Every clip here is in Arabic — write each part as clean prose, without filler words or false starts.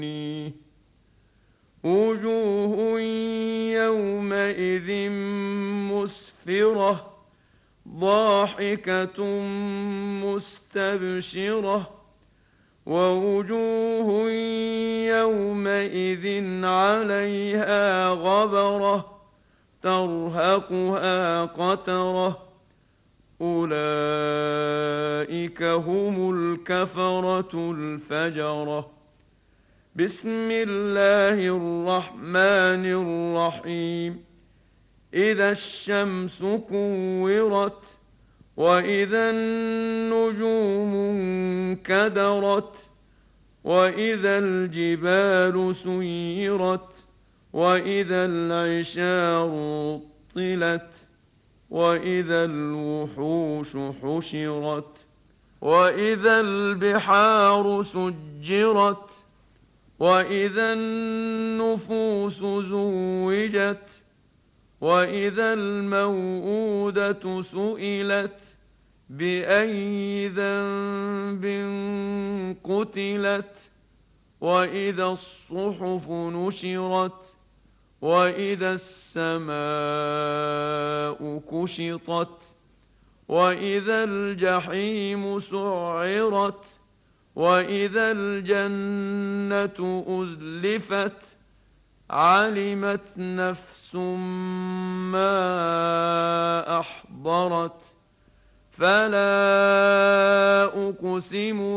وجوه يومئذ مسفرة ضاحكة مستبشرة ووجوه يومئذ عليها غبرة ترهقها قترة أولئك هم الكفرة الفجرة. بسم الله الرحمن الرحيم. إذا الشمس كورت وإذا النجوم انكدرت وإذا الجبال سيرت وإذا العشار طلت وإذا الوحوش حشرت وإذا البحار سجرت وإذا النفوس زوجت وإذا الموءودة سئلت بأي ذنب قتلت وإذا الصحف نشرت وإذا السماء كشطت وإذا الجحيم سعرت وإذا الجنة أزلفت علمت نفس ما أحضرت فلا أقسم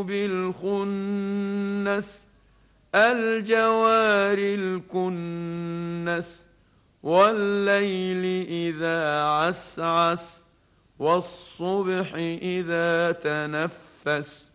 بالخنس الجوار الكنس والليل إذا عسعس والصبح إذا تنفس